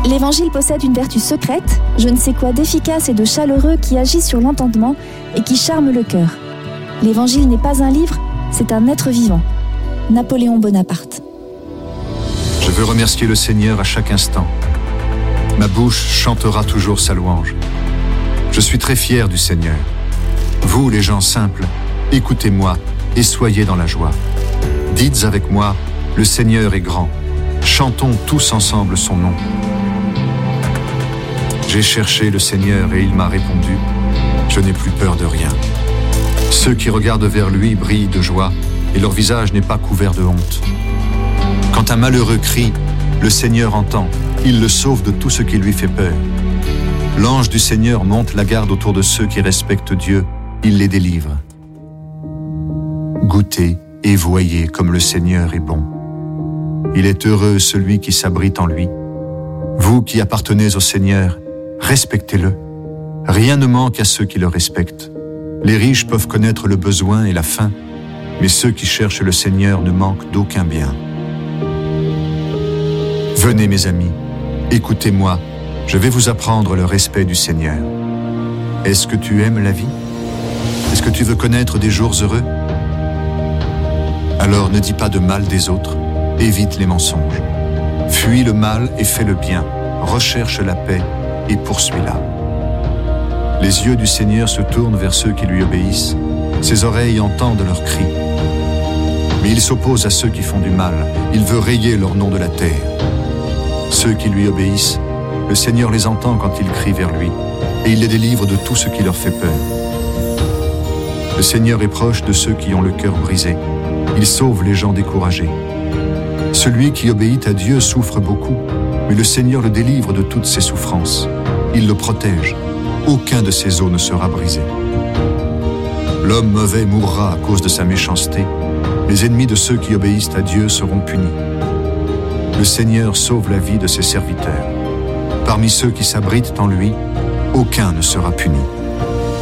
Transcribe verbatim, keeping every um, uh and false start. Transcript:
L'Évangile possède une vertu secrète, je ne sais quoi d'efficace et de chaleureux qui agit sur l'entendement et qui charme le cœur. L'Évangile n'est pas un livre, c'est un être vivant. Napoléon Bonaparte. Je veux remercier le Seigneur à chaque instant. Ma bouche chantera toujours sa louange. Je suis très fier du Seigneur. Vous, les gens simples, écoutez-moi et soyez dans la joie. Dites avec moi, le Seigneur est grand. Chantons tous ensemble son nom. J'ai cherché le Seigneur et il m'a répondu. Je n'ai plus peur de rien. Ceux qui regardent vers lui brillent de joie et leur visage n'est pas couvert de honte. Quand un malheureux crie, le Seigneur entend. Il le sauve de tout ce qui lui fait peur. L'ange du Seigneur monte la garde autour de ceux qui respectent Dieu. Il les délivre. Goûtez et voyez comme le Seigneur est bon. Il est heureux celui qui s'abrite en lui. Vous qui appartenez au Seigneur, respectez-le. Rien ne manque à ceux qui le respectent. Les riches peuvent connaître le besoin et la faim, mais ceux qui cherchent le Seigneur ne manquent d'aucun bien. Venez mes amis, écoutez-moi, je vais vous apprendre le respect du Seigneur. Est-ce que tu aimes la vie? Est-ce que tu veux connaître des jours heureux? Alors ne dis pas de mal des autres, évite les mensonges. Fuis le mal et fais le bien, recherche la paix et poursuis-la. Les yeux du Seigneur se tournent vers ceux qui lui obéissent, ses oreilles entendent leurs cris. Mais il s'oppose à ceux qui font du mal, il veut rayer leur nom de la terre. Ceux qui lui obéissent, le Seigneur les entend quand ils crient vers lui, et il les délivre de tout ce qui leur fait peur. Le Seigneur est proche de ceux qui ont le cœur brisé, il sauve les gens découragés. Celui qui obéit à Dieu souffre beaucoup, mais le Seigneur le délivre de toutes ses souffrances. Il le protège, aucun de ses os ne sera brisé. L'homme mauvais mourra à cause de sa méchanceté, les ennemis de ceux qui obéissent à Dieu seront punis. Le Seigneur sauve la vie de ses serviteurs. Parmi ceux qui s'abritent en lui, aucun ne sera puni.